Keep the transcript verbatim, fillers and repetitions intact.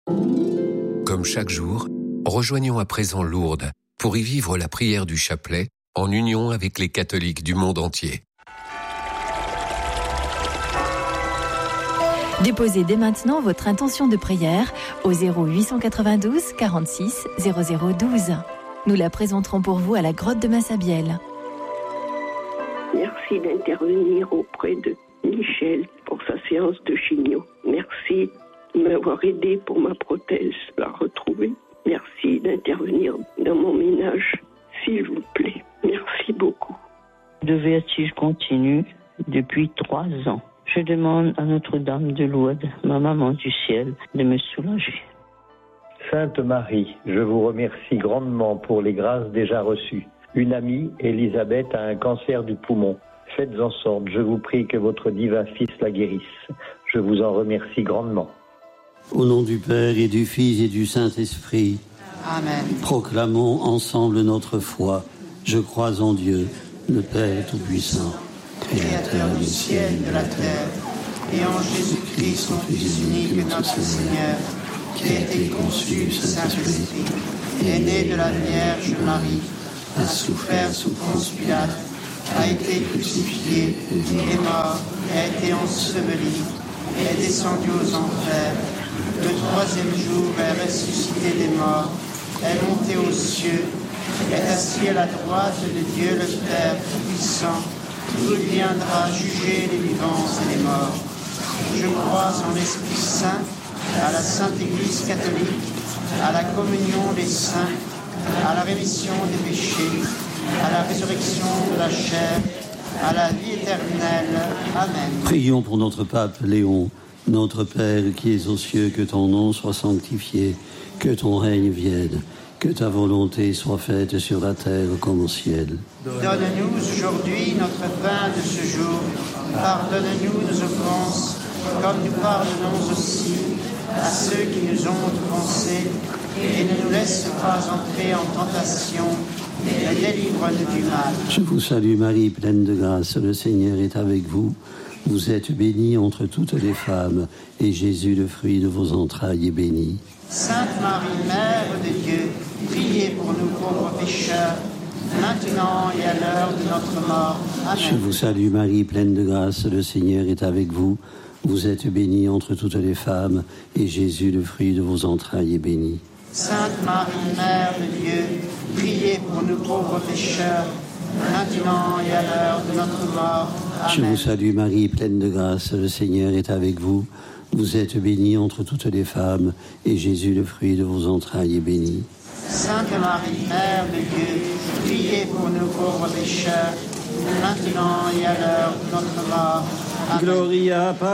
Comme chaque jour, rejoignons à présent Lourdes pour y vivre la prière du chapelet en union avec les catholiques du monde entier. Déposez dès maintenant votre intention de prière au zéro huit cent quatre-vingt-douze quarante-six zéro zéro douze. Nous la présenterons pour vous à la grotte de Massabielle. Merci d'intervenir auprès de Michel pour sa séance de chimio. Merci de m'avoir aidé pour ma prothèse, la retrouver. Merci d'intervenir dans mon ménage, s'il vous plaît. Merci beaucoup. De vertige continue depuis trois ans. Je demande à Notre-Dame de Lourdes, ma maman du ciel, de me soulager. Sainte Marie, je vous remercie grandement pour les grâces déjà reçues. Une amie, Elisabeth, a un cancer du poumon. Faites en sorte, je vous prie, que votre divin Fils la guérisse. Je vous en remercie grandement. Au nom du Père et du Fils et du Saint-Esprit, Amen. Proclamons ensemble notre foi. Je crois en Dieu, le Père Tout-Puissant, Créateur du ciel et de la terre, et en Jésus-Christ, son Fils unique, notre Seigneur, qui a été conçu du Saint-Esprit, est né de la Vierge Marie, a souffert sous Ponce Pilate, a été crucifié, il est mort, a été enseveli, est descendu aux enfers. Le troisième jour est ressuscité des morts, est monté aux cieux, est assis à la droite de Dieu le Père Tout-Puissant. Il viendra juger les vivants et les morts. Je crois en l'Esprit Saint, à la Sainte Église catholique, à la communion des saints, à la rémission des péchés, à la résurrection de la chair, à la vie éternelle. Amen. Prions pour notre pape Léon. Notre Père qui es aux cieux, que ton nom soit sanctifié, que ton règne vienne, que ta volonté soit faite sur la terre comme au ciel. Donne-nous aujourd'hui notre pain de ce jour. Pardonne-nous nos offenses, comme nous pardonnons aussi à ceux qui nous ont offensés. Et ne nous laisse pas entrer en tentation, mais délivre-nous du mal. Je vous salue Marie, pleine de grâce, le Seigneur est avec vous. Vous êtes bénie entre toutes les femmes, et Jésus, le fruit de vos entrailles, est béni. Sainte Marie, Mère de Dieu, priez pour nous pauvres pécheurs, maintenant et à l'heure de notre mort. Amen. Je vous salue Marie, pleine de grâce, le Seigneur est avec vous. Vous êtes bénie entre toutes les femmes, et Jésus, le fruit de vos entrailles, est béni. Sainte Marie, Mère de Dieu, priez pour nous pauvres pécheurs, maintenant et à l'heure de notre mort. Amen. Je vous salue Marie, pleine de grâce, le Seigneur est avec vous. Vous êtes bénie entre toutes les femmes, et Jésus, le fruit de vos entrailles, est béni. Sainte Marie, Mère de Dieu, priez pour nous pauvres pécheurs, maintenant et à l'heure de notre mort. Amen. Gloria